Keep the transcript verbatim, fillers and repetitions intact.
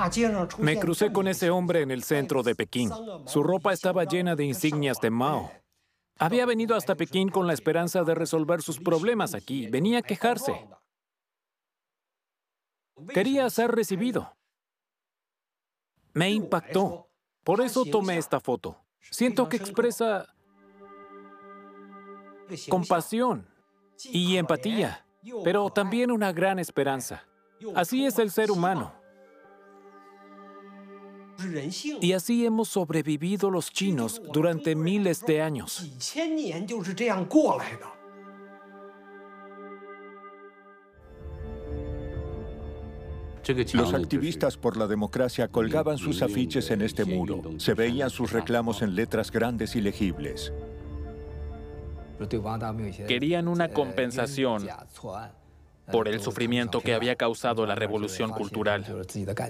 Me crucé con ese hombre en el centro de Pekín. Su ropa estaba llena de insignias de Mao. Había venido hasta Pekín con la esperanza de resolver sus problemas aquí. Venía a quejarse. Quería ser recibido. Me impactó. Por eso tomé esta foto. Siento que expresa compasión y empatía, pero también una gran esperanza. Así es el ser humano. Y así hemos sobrevivido los chinos durante miles de años. Los activistas por la democracia colgaban sus afiches en este muro. Se veían sus reclamos en letras grandes y legibles. Querían una compensación por el sufrimiento que había causado la revolución cultural.